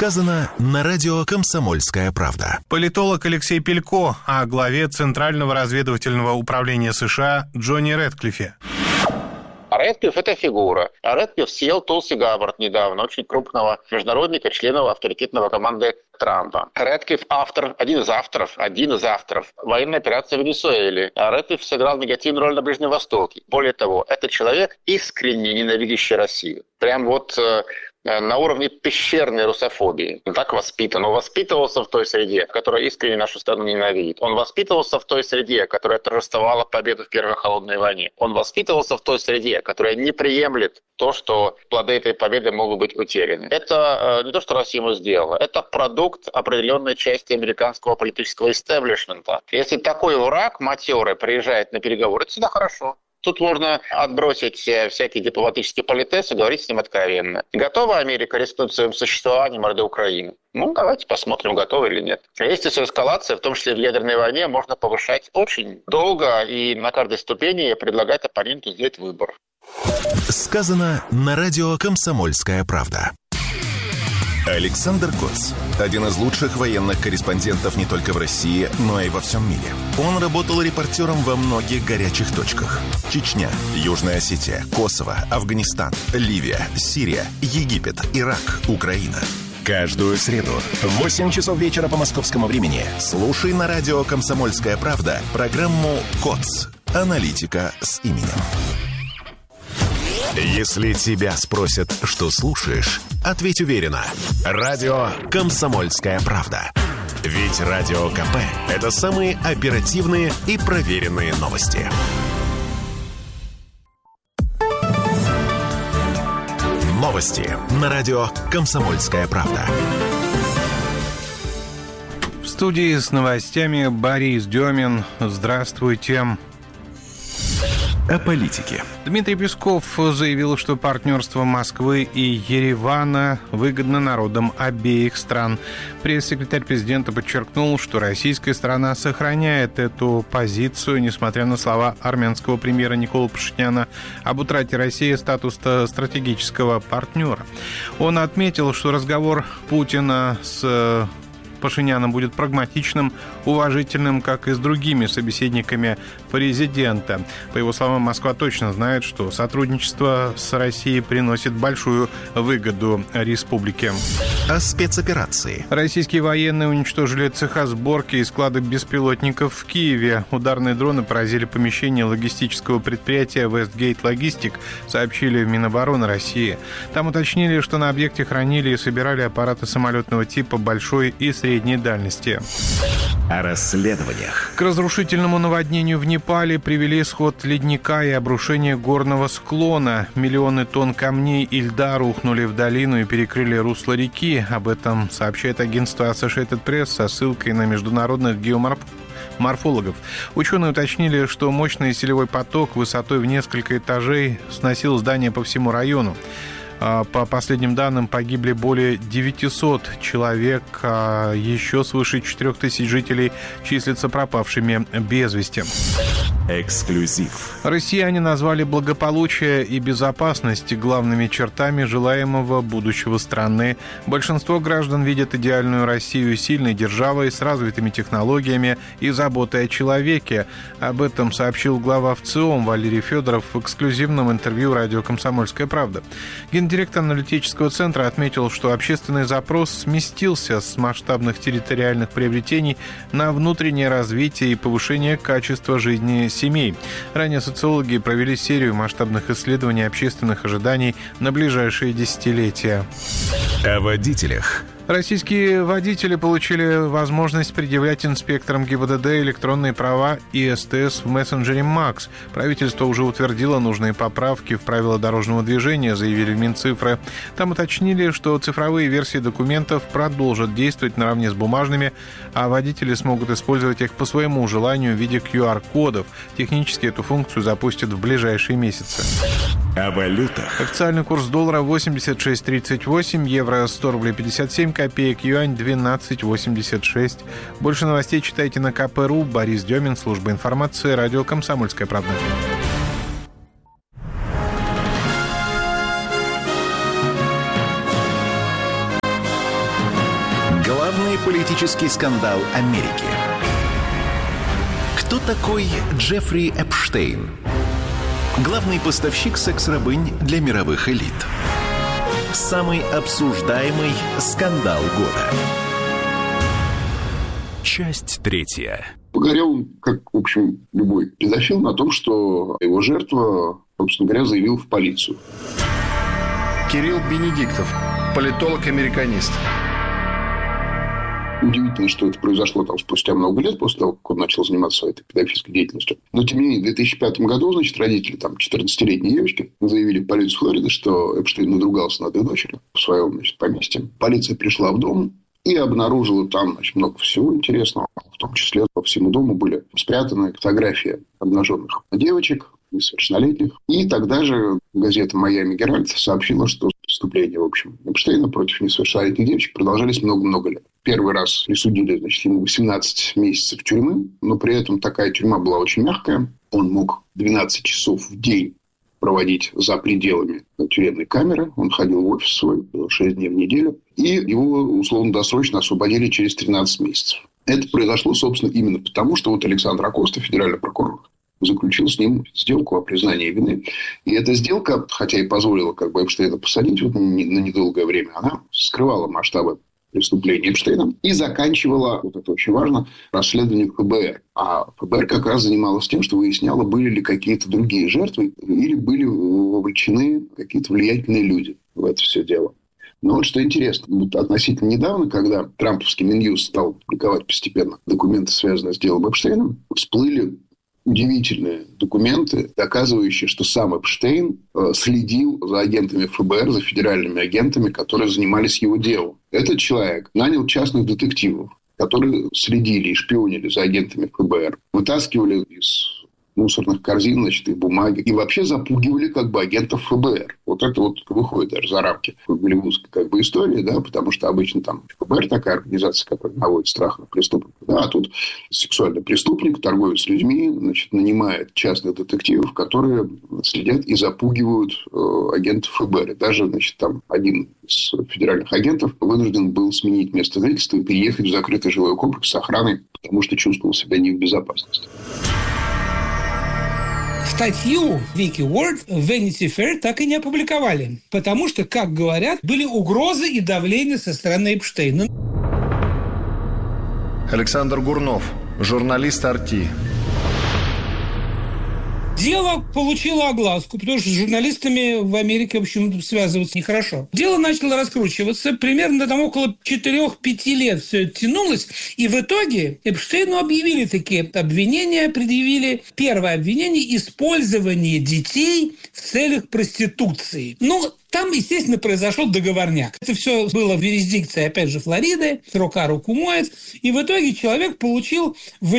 Сказано на радио «Комсомольская правда». Политолог Алексей Пелько о главе Центрального разведывательного управления США Джонни Рэдклиффе. Рэдклифф – это фигура. А Рэдклифф съел Тулси Габбард недавно, очень крупного международника, члена авторитетного команды Трампа. Рэдклифф один из авторов военной операции в Венесуэле. А Рэдклифф сыграл негативную роль на Ближнем Востоке. Более того, это человек, искренне ненавидящий Россию. Прям на уровне пещерной русофобии. Он так воспитан. Он воспитывался в той среде, которая искренне нашу страну ненавидит. Он воспитывался в той среде, которая торжествовала победу в Первой холодной войне. Он воспитывался в той среде, которая не приемлет то, что плоды этой победы могут быть утеряны. Это не то, что Россия ему сделала. Это продукт определенной части американского политического истеблишмента. Если такой враг матерый приезжает на переговоры, это всегда хорошо. Тут можно отбросить всякие дипломатические политесы, говорить с ним откровенно. Готова Америка рискнуть своим существованием ради Украины? Давайте посмотрим, готова или нет. Если все эскалация, в том числе в ядерной войне, можно повышать очень долго и на каждой ступени предлагать оппоненту сделать выбор. Сказано на радио «Комсомольская правда». Александр Коц – один из лучших военных корреспондентов не только в России, но и во всем мире. Он работал репортером во многих горячих точках. Чечня, Южная Осетия, Косово, Афганистан, Ливия, Сирия, Египет, Ирак, Украина. Каждую среду в 8 часов вечера по московскому времени слушай на радио «Комсомольская правда» программу «Коц. Аналитика с именем». Если тебя спросят, что слушаешь, ответь уверенно. Радио «Комсомольская правда». Ведь Радио КП – это самые оперативные и проверенные новости. Новости на радио «Комсомольская правда». В студии с новостями Борис Демин. Здравствуйте. О политике. Дмитрий Песков заявил, что партнерство Москвы и Еревана выгодно народам обеих стран. Пресс-секретарь президента подчеркнул, что российская сторона сохраняет эту позицию, несмотря на слова армянского премьера Николы Пашиняна об утрате России статуса стратегического партнера. Он отметил, что разговор Путина с Пашиняном будет прагматичным, уважительным, как и с другими собеседниками президента. По его словам, Москва точно знает, что сотрудничество с Россией приносит большую выгоду республике. О спецоперации. Российские военные уничтожили цеха сборки и склады беспилотников в Киеве. Ударные дроны поразили помещение логистического предприятия Westgate Logistic, сообщили в Минобороны России. Там уточнили, что на объекте хранили и собирали аппараты самолетного типа большой и средней дальности. О расследованиях. К разрушительному наводнению в Непале привели сход ледника и обрушение горного склона. Миллионы тонн камней и льда рухнули в долину и перекрыли русло реки. Об этом сообщает агентство Associated Press со ссылкой на международных геоморфологов. Ученые уточнили, что мощный селевой поток высотой в несколько этажей сносил здания по всему району. По последним данным, погибли более 900 человек, а еще свыше 4000 жителей числятся пропавшими без вести. Эксклюзив. Россияне назвали благополучие и безопасность главными чертами желаемого будущего страны. Большинство граждан видят идеальную Россию сильной державой с развитыми технологиями и заботой о человеке. Об этом сообщил глава ВЦИОМ Валерий Федоров в эксклюзивном интервью радио «Комсомольская правда». Гендиректор аналитического центра отметил, что общественный запрос сместился с масштабных территориальных приобретений на внутреннее развитие и повышение качества жизни семей. Ранее социологи провели серию масштабных исследований общественных ожиданий на ближайшие десятилетия. О водителях. Российские водители получили возможность предъявлять инспекторам ГИБДД электронные права и СТС в мессенджере Max. Правительство уже утвердило нужные поправки в правила дорожного движения, заявили в Минцифры. Там уточнили, что цифровые версии документов продолжат действовать наравне с бумажными, а водители смогут использовать их по своему желанию в виде QR-кодов. Технически эту функцию запустят в ближайшие месяцы. О валютах. Официальный курс доллара 86.38, евро 100 рублей 57 копеек, юань 12.86. Больше новостей читайте на КП.ру. Борис Демин, служба информации, радио «Комсомольская правда». политический скандал Америки. Кто такой Джеффри Эпштейн? Главный поставщик секс-рабынь для мировых элит. Самый обсуждаемый скандал года. Часть 3. Говорил он, как, в общем, любой педофил, на том, что его жертва, собственно говоря, заявил в полицию. Кирилл Бенедиктов, политолог-американист. Удивительно, что это произошло там спустя много лет после того, как он начал заниматься своей педофильской деятельностью. Но, тем не менее, в 2005 году, значит, родители там 14-летней девочки заявили в полицию Флориды, что Эпштейн надругался над их дочерью в своем, значит, поместье. Полиция пришла в дом и обнаружила там, значит, много всего интересного. В том числе по всему дому были спрятаны фотографии обнаженных девочек, несовершеннолетних. И тогда же газета «Майами Геральд» сообщила, что преступления, в общем, Эпштейна против несовершеннолетних девочек продолжались много-много лет. Первый раз присудили, значит, ему 18 месяцев тюрьмы, но при этом такая тюрьма была очень мягкая. Он мог 12 часов в день проводить за пределами тюремной камеры. Он ходил в офис свой 6 дней в неделю. И его условно-досрочно освободили через 13 месяцев. Это произошло, собственно, именно потому, что вот Александр Акоста, федеральный прокурор, заключил с ним сделку о признании вины. И эта сделка, хотя и позволила как бы Эпштейна посадить вот на недолгое время, она скрывала масштабы преступления Эпштейна и заканчивала, вот это очень важно, расследование ФБР. А ФБР как раз занималась тем, что выясняло, были ли какие-то другие жертвы или были вовлечены какие-то влиятельные люди в это все дело. Но вот что интересно, вот относительно недавно, когда трамповский Минюст стал публиковать постепенно документы, связанные с делом Эпштейна, всплыли удивительные документы, доказывающие, что сам Эпштейн следил за агентами ФБР, за федеральными агентами, которые занимались его делом. Этот человек нанял частных детективов, которые следили и шпионили за агентами ФБР, вытаскивали из мусорных корзин, значит, их бумаги. И вообще запугивали как бы агентов ФБР. Вот это вот выходит даже за рамки голливудской как бы истории, да, потому что обычно там ФБР такая организация, которая наводит страх на преступников. Да, а тут сексуальный преступник, торговец людьми, значит, нанимает частных детективов, которые следят и запугивают агентов ФБР. И даже, значит, там один из федеральных агентов вынужден был сменить место жительства и переехать в закрытый жилой комплекс с охраной, потому что чувствовал себя не в безопасности. Статью Вики Уорд в Vanity Fair так и не опубликовали, потому что, как говорят, были угрозы и давление со стороны Эпштейна. Александр Гурнов, журналист «Арти». Дело получило огласку, потому что с журналистами в Америке, в общем, связываться нехорошо. Дело начало раскручиваться. Примерно там около 4-5 лет все это тянулось. И в итоге Эпштейну объявили такие обвинения, предъявили первое обвинение – использование детей в целях проституции. Там, естественно, произошел договорняк. Это все было в юрисдикции, опять же, Флориды. Рука руку моет. И в итоге человек получил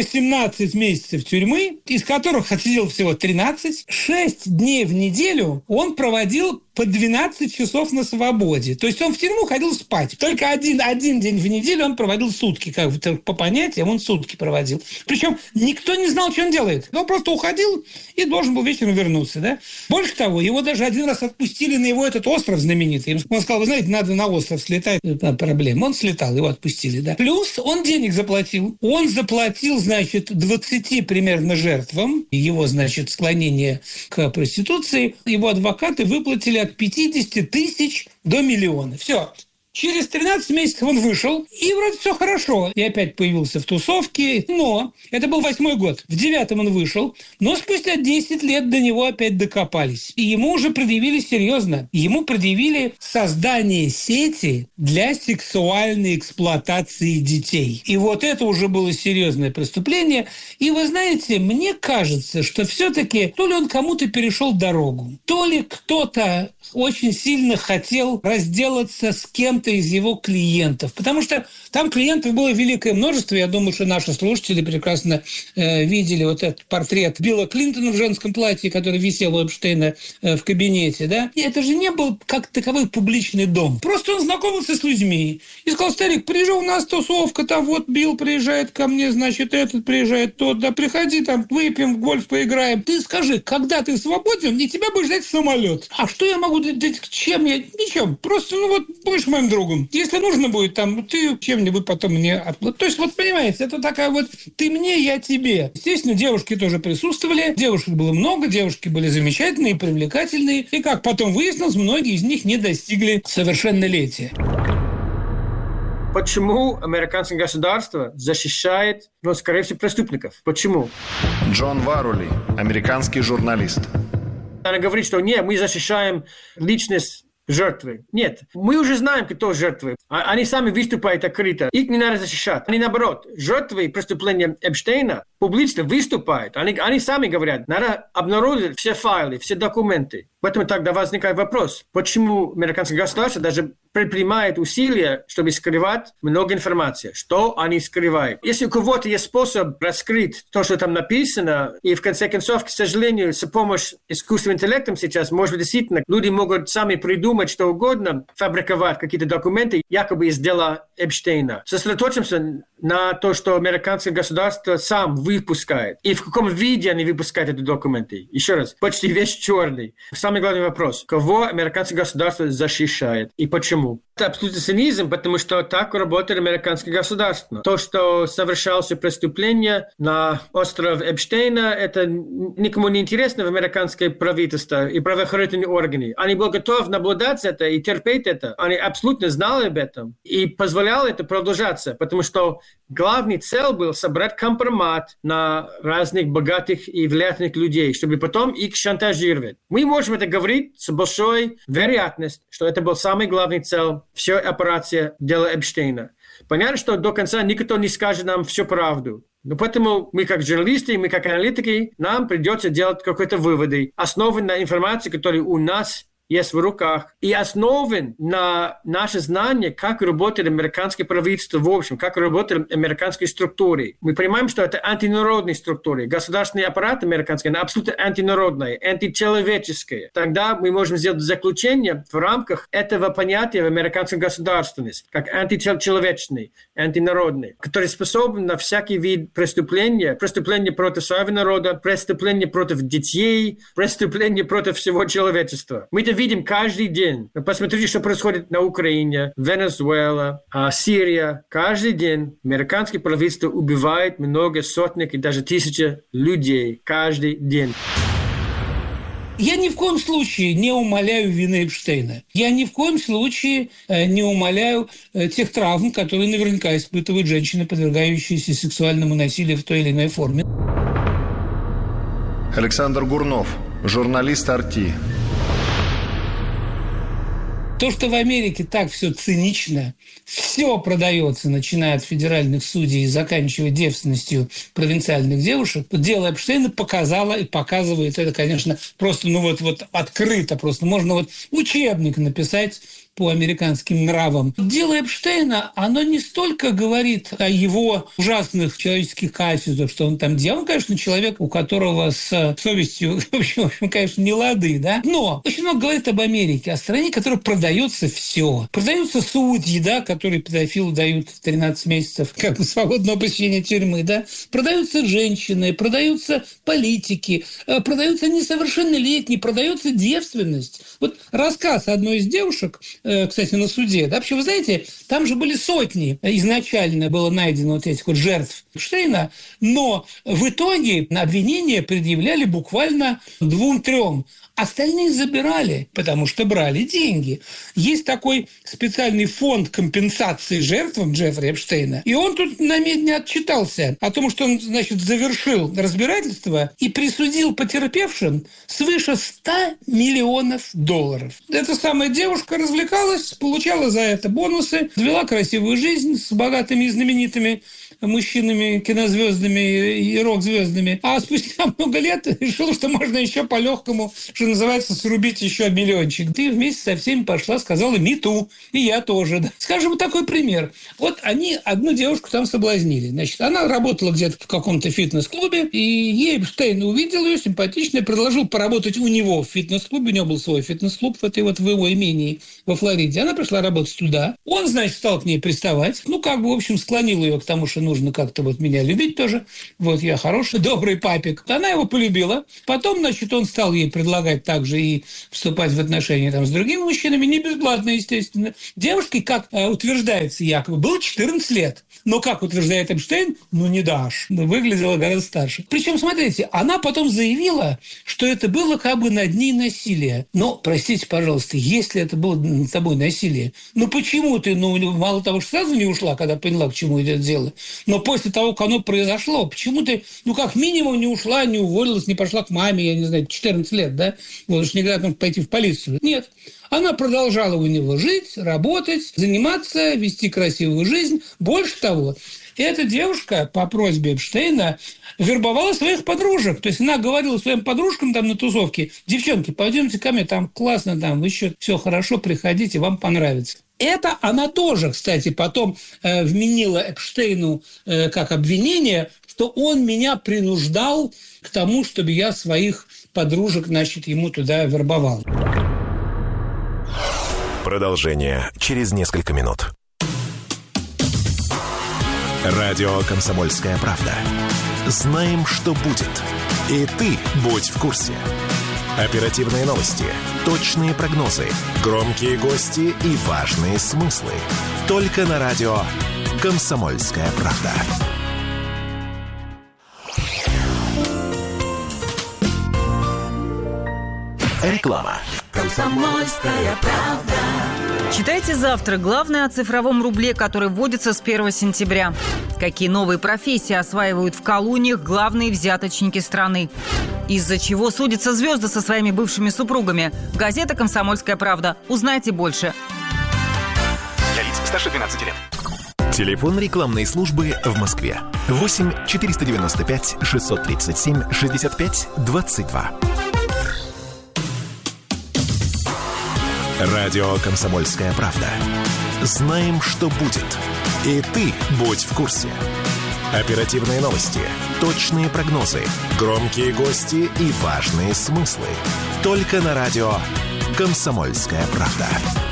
18 месяцев тюрьмы, из которых отсидел всего 13. 6 дней в неделю он проводил по 12 часов на свободе. То есть он в тюрьму ходил спать. Только один день в неделю он проводил сутки. Как бы по понятиям он сутки проводил. Причем никто не знал, что он делает. Он просто уходил и должен был вечером вернуться. Да? Больше того, его даже один раз отпустили на его этот остров знаменитый. Он сказал, вы знаете, надо на остров слетать. Это проблема. Он слетал, его отпустили. Да? Плюс он денег заплатил. Он заплатил, значит, 20 примерно жертвам его, значит, склонение к проституции. Его адвокаты выплатили от 50 тысяч до миллиона. Все. Через 13 месяцев он вышел, и вроде все хорошо. И опять появился в тусовке. Но это был 8-й год. В 9-м он вышел. Но спустя 10 лет до него опять докопались. И ему уже предъявили серьезно. Ему предъявили создание сети для сексуальной эксплуатации детей. И вот это уже было серьезное преступление. И вы знаете, мне кажется, что все-таки то ли он кому-то перешел дорогу, то ли кто-то очень сильно хотел разделаться с кем-то из его клиентов. Потому что там клиентов было великое множество. Я думаю, что наши слушатели прекрасно видели вот этот портрет Билла Клинтона в женском платье, который висел у Эпштейна в кабинете. Да? И это же не был как таковой публичный дом. Просто он знакомился с людьми и сказал, старик, приезжай, у нас тусовка, там вот Билл приезжает ко мне, значит, этот приезжает, тот, да, приходи, там, выпьем, в гольф поиграем. Ты скажи, когда ты свободен, и тебя будет ждать самолет. А что я могу дать? Чем я? Ничем. Просто, будешь моим другом. Если нужно будет, там, ты чем-нибудь потом мне отплатишь. То есть, вот понимаете, это такая вот ты мне, я тебе. Естественно, девушки тоже присутствовали. Девушек было много, девушки были замечательные, привлекательные. И, как потом выяснилось, многие из них не достигли совершеннолетия. Почему американское государство защищает, скорее всего, преступников? Почему? Джон Варули, американский журналист. Она говорит, что нет, мы защищаем личность жертвы. Нет, мы уже знаем, кто жертвы. Они сами выступают открыто. Их не надо защищать. Они наоборот. Жертвы преступления Эпштейна публично выступают. Они сами говорят, надо обнародовать все файлы, все документы. Поэтому тогда возникает вопрос, почему американское государство даже предпринимает усилия, чтобы скрывать много информации. Что они скрывают? Если у кого-то есть способ раскрыть то, что там написано, и в конце концов, к сожалению, с помощью искусственного интеллекта сейчас, может быть, действительно, люди могут сами придумать что угодно, фабриковать какие-то документы, якобы из дела Эпштейна. Сосредоточимся на то, что американское государство сам выпускает. И в каком виде они выпускают эти документы. Еще раз, почти весь черный. Самый главный вопрос. Кого американское государство защищает и почему? Это абсолютно цинизм, потому что так работает американское государство. То, что совершалось преступление на острове Эпштейна, это никому не интересно в американское правительство и правоохранительные органы. Они были готовы наблюдать это и терпеть это. Они абсолютно знали об этом и позволяли это продолжаться, потому что главный цель был собрать компромат на разных богатых и влиятельных людей, чтобы потом их шантажировать. Мы можем это говорить с большой вероятностью, что это был самый главный цель всей операции дела Эпштейна. Понятно, что до конца никто не скажет нам всю правду. Но поэтому мы как журналисты, мы как аналитики, нам придется делать какие-то выводы, основанные на информации, которая у нас есть в руках, и основан на наше знание, как работает американское правительство в общем, как работают американские структуры. Мы понимаем, что это антинародные структуры. Государственный аппарат американский, он абсолютно антинародный, античеловеческий. Тогда мы можем сделать заключение в рамках этого понятия в американской государственности, как античеловечный, антинародный, который способен на всякий вид преступления, преступления против своего народа, преступления против детей, преступления против всего человечества. Мы это видим каждый день. Посмотрите, что происходит на Украине, Венесуэла, Сирия. Каждый день американское правительство убивает много сотен и даже тысяч людей. Каждый день. Я ни в коем случае не умаляю вины Эпштейна. Я ни в коем случае не умаляю тех травм, которые наверняка испытывают женщины, подвергающиеся сексуальному насилию в той или иной форме. Александр Гурнов, журналист «Арти». То, что в Америке так все цинично, все продается, начиная от федеральных судей и заканчивая девственностью провинциальных девушек, дело Эпштейна показало и показывает это, конечно, просто, открыто, просто можно учебник написать по американским нравам. Дело Эпштейна, оно не столько говорит о его ужасных человеческих качествах, что он там делал. Он, конечно, человек, у которого с совестью, в общем, конечно, не лады, да? Но очень много говорит об Америке, о стране, которая продается все. Продаются судьи, да, которые педофилу дают 13 месяцев свободного посещения тюрьмы, да? Продаются женщины, продаются политики, продаются несовершеннолетние, продается девственность. Вот рассказ одной из девушек, кстати, на суде. Да? Вообще, вы знаете, там же были сотни изначально было найдено этих жертв Эпштейна, но в итоге обвинения предъявляли буквально 2-3. Остальные забирали, потому что брали деньги. Есть такой специальный фонд компенсации жертвам Джеффри Эпштейна. И он тут намедни отчитался о том, что он, завершил разбирательство и присудил потерпевшим свыше $100 миллионов. Эта самая девушка развлекалась, получала за это бонусы, вела красивую жизнь с богатыми и знаменитыми мужчинами, кинозвездами и рок-звездами. А спустя много лет решила, что можно еще по-легкому, что называется, срубить еще миллиончик. Ты вместе со всеми пошла, сказала «me too», и я тоже. Да. Скажем, вот такой пример. Вот они одну девушку там соблазнили. Значит, она работала где-то в каком-то фитнес-клубе, и ей Эпштейн увидел ее, симпатичный, предложил поработать у него в фитнес-клубе. У него был свой фитнес-клуб в его имении во Флориде. Она пришла работать туда. Он, стал к ней приставать. В общем, склонил ее к тому, что нужно нужно как-то вот меня любить тоже. Вот я хороший, добрый папик. Она его полюбила. Потом, значит, он стал ей предлагать также и вступать в отношения там с другими мужчинами, не бесплатно, естественно. Девушке, как утверждается якобы, было 14 лет. Но, как утверждает Эпштейн, не дашь. Выглядела гораздо старше. Причем, смотрите, она потом заявила, что это было как бы над ней насилие. Но, простите, пожалуйста, если это было над тобой насилие, почему ты, мало того, что сразу не ушла, когда поняла, к чему идет дело, но после того, как оно произошло, почему ты, как минимум не ушла, не уволилась, не пошла к маме, я не знаю, 14 лет, да? Вот уж не говорят, может пойти в полицию. Нет. Она продолжала у него жить, работать, заниматься, вести красивую жизнь. Больше того, эта девушка по просьбе Эпштейна вербовала своих подружек. То есть она говорила своим подружкам там на тусовке: девчонки, пойдемте ко мне, там классно, там еще все хорошо, приходите, вам понравится. Это она тоже, кстати, потом вменила Эпштейну как обвинение, что он меня принуждал к тому, чтобы я своих подружек, значит, ему туда вербовал. Продолжение через несколько минут. Радио «Комсомольская правда». Знаем, что будет. И ты будь в курсе. Оперативные новости, точные прогнозы, громкие гости и важные смыслы. Только на радио «Комсомольская правда». Реклама. «Комсомольская правда». Читайте завтра главное о цифровом рубле, который вводится с 1 сентября. Какие новые профессии осваивают в колониях главные взяточники страны. Из-за чего судятся звезды со своими бывшими супругами. Газета «Комсомольская правда». Узнайте больше. Для лиц старше 12 лет. Телефон рекламной службы в Москве. 8 495 637 65 22. Радио «Комсомольская правда». Знаем, что будет. И ты будь в курсе. Оперативные новости, точные прогнозы, громкие гости и важные смыслы. Только на радио «Комсомольская правда».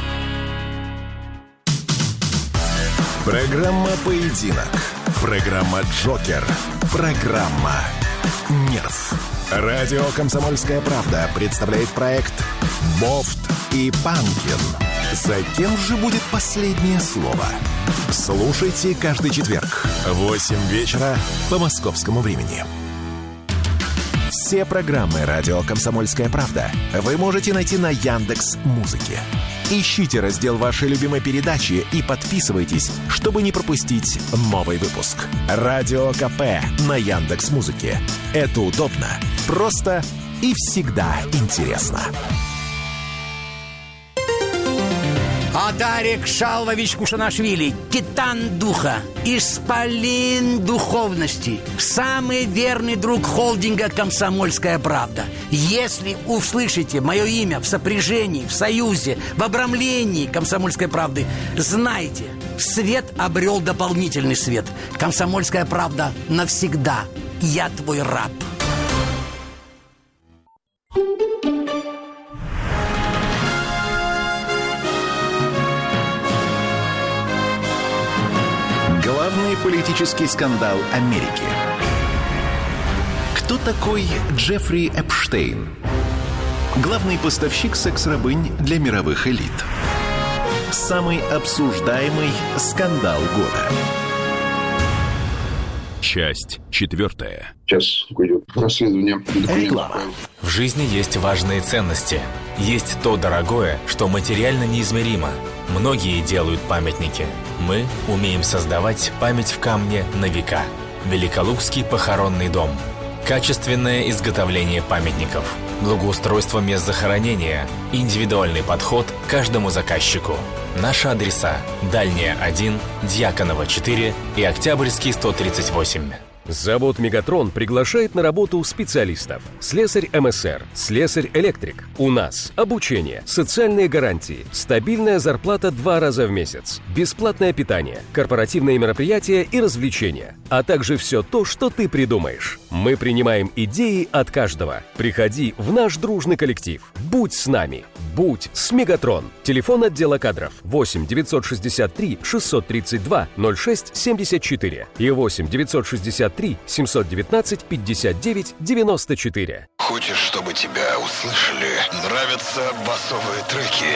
Программа «Поединок». Программа «Джокер». Программа «Нерв». Радио «Комсомольская правда» представляет проект «Бофт и Панкин». За кем же будет последнее слово? Слушайте каждый четверг в 8 вечера по московскому времени. Все программы «Радио Комсомольская правда» вы можете найти на Яндекс.Музыке. Ищите раздел вашей любимой передачи и подписывайтесь, чтобы не пропустить новый выпуск. Радио КП на Яндекс.Музыке. Это удобно, просто и всегда интересно. Адарик Шалвович Кушанашвили, титан духа, исполин духовности, самый верный друг холдинга «Комсомольская правда». Если услышите мое имя в сопряжении, в союзе, в обрамлении «Комсомольской правды», знайте, свет обрел дополнительный свет. «Комсомольская правда» навсегда. Я твой раб. Главный политический скандал Америки. Кто такой Джеффри Эпштейн? Главный поставщик секс-рабынь для мировых элит. Самый обсуждаемый скандал года. Часть 4. Сейчас идет расследование. Реклама. В жизни есть важные ценности. Есть то дорогое, что материально неизмеримо. Многие делают памятники. Мы умеем создавать память в камне на века. Великолукский похоронный дом. Качественное изготовление памятников. Благоустройство мест захоронения. Индивидуальный подход к каждому заказчику. Наши адреса: Дальняя 1, Дьяконова 4 и Октябрьский 138. Завод «Мегатрон» приглашает на работу специалистов. Слесарь МСР, слесарь-электрик. У нас обучение, социальные гарантии, стабильная зарплата 2 раза в месяц, бесплатное питание, корпоративные мероприятия и развлечения, а также все то, что ты придумаешь. Мы принимаем идеи от каждого. Приходи в наш дружный коллектив. Будь с нами. Будь с Мегатрон. Телефон отдела кадров 8 963 632 06 74 и 8 963 719 59 94. Хочешь, чтобы тебя услышали? Нравятся басовые треки?